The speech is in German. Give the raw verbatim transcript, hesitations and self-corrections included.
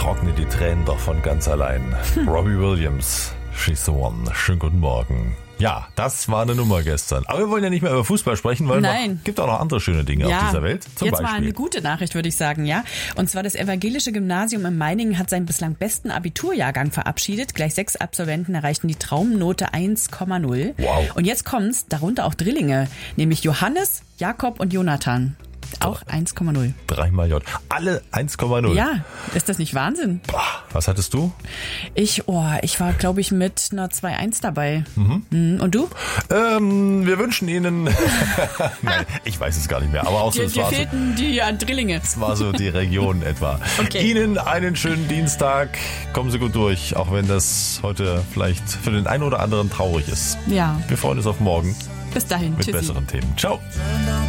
trockne die Tränen doch von ganz allein. Robbie Williams, She's the One. Schönen guten Morgen. Ja, das war eine Nummer gestern. Aber wir wollen ja nicht mehr über Fußball sprechen, weil es gibt auch noch andere schöne Dinge ja, auf dieser Welt. Zum jetzt Beispiel. mal eine gute Nachricht, würde ich sagen, ja. Und zwar das Evangelische Gymnasium in Meiningen hat seinen bislang besten Abiturjahrgang verabschiedet. Gleich sechs Absolventen erreichten die Traumnote eins Komma null. Wow. Und jetzt kommt's, darunter auch Drillinge, nämlich Johannes, Jakob und Jonathan. Auch eins Komma null. Dreimal J. Alle eins Komma null. Ja, ist das nicht Wahnsinn? Boah, was hattest du? Ich, oh, ich war, glaube ich, mit einer zwei Komma eins dabei. Mhm. Und du? Ähm, wir wünschen Ihnen... Nein, ich weiß es gar nicht mehr. Aber auch so, Dir, es dir war fehlten so, die ja, Drillinge. es war so die Region etwa. Okay. Ihnen einen schönen Dienstag. Kommen Sie gut durch, auch wenn das heute vielleicht für den einen oder anderen traurig ist. Ja. Wir freuen uns auf morgen Bis dahin. mit Tschüssi. besseren Themen. Ciao.